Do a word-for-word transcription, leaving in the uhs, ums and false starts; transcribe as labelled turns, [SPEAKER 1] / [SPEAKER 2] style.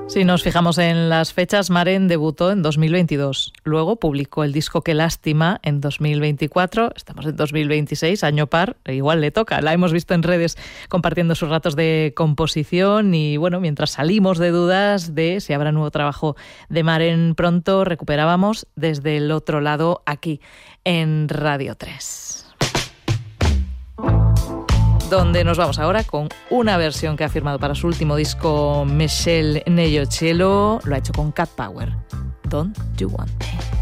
[SPEAKER 1] Si nos fijamos en las fechas, Maren debutó en dos mil veintidós. Luego publicó el disco Qué lástima en dos mil veinticuatro. Estamos en dos mil veintiséis, año par. Igual le toca. La hemos visto en redes compartiendo sus ratos de composición. Y bueno, mientras salimos de dudas de si habrá nuevo trabajo de Maren pronto, recuperábamos Desde el otro lado aquí en Radio tres. Donde nos vamos ahora con una versión que ha firmado para su último disco Michelle Neyochello. Lo ha hecho con Cat Power. Don't You Want Me.